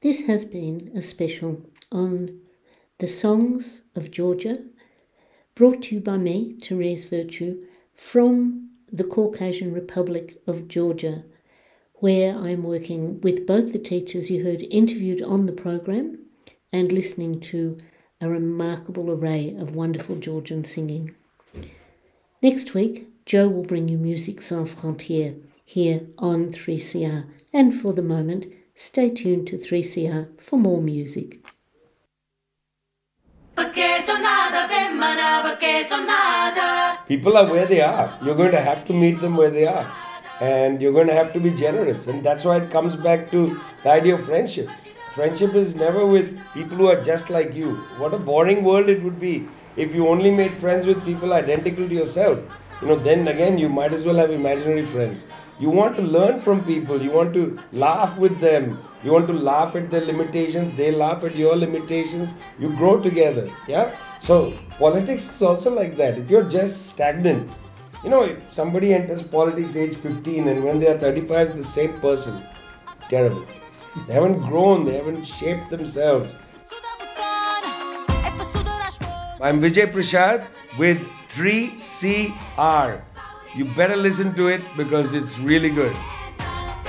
This has been a special on the songs of Georgia, brought to you by me, Therese Virtue, from the Caucasian Republic of Georgia, where I'm working with both the teachers you heard interviewed on the program and listening to a remarkable array of wonderful Georgian singing. Next week, Joe will bring you Musique Sans Frontières here on 3CR. And for the moment, stay tuned to 3CR for more music. People are where they are. You're going to have to meet them where they are. And you're going to have to be generous. And that's why it comes back to the idea of friendship. Friendship is never with people who are just like you. What a boring world it would be if you only made friends with people identical to yourself. Then again, you might as well have imaginary friends. You want to learn from people. You want to laugh with them. You want to laugh at their limitations. They laugh at your limitations. You grow together. Yeah? So politics is also like that. If you're just stagnant, if somebody enters politics age 15 and when they are 35 is the same person, terrible. They haven't grown. They haven't shaped themselves. I'm Vijay Prashad with 3CR. You better listen to it because it's really good.